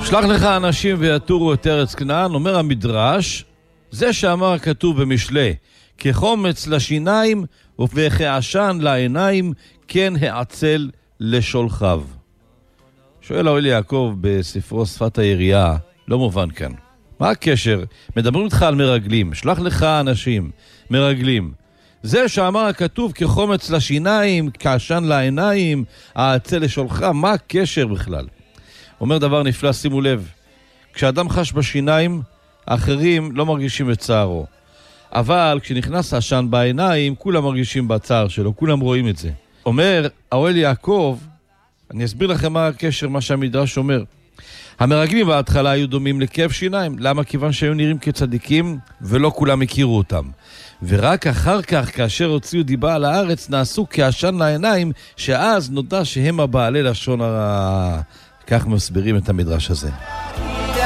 שלח לך אנשים ויתורו את ארץ כנען, אומר המדרש, זה שאמר כתוב במשלי, כחומץ לשיניים וכעשן לעיניים, כן העצל לשולחיו. שואל האוהל יעקב בספרו שפת היריעה, לא מובן כאן. מה הקשר? מדברים איתך על מרגלים, שלח לך אנשים, מרגלים. זה שאמר הכתוב כחומץ לשיניים, כעשן לעיניים, העצל לשולחיו, מה הקשר בכלל? אומר דבר נפלא, שימו לב, כשאדם חש בשיניים, האחרים לא מרגישים את צערו. אבל כשנכנס העשן בעיניים, כולם מרגישים בצער שלו, כולם רואים את זה. אומר האוהל יעקב, אני אסביר לכם מה הקשר, מה שהמדרש אומר. המרגלים בהתחלה היו דומים לכאב שיניים. למה? כיוון שהיו נראים כצדיקים ולא כולם הכירו אותם. ורק אחר כך, כאשר הוציאו דיבה על הארץ, נעשו כעשן לעיניים, שאז נודע שהם הבעלי לשון הרע. כך מסבירים את המדרש הזה.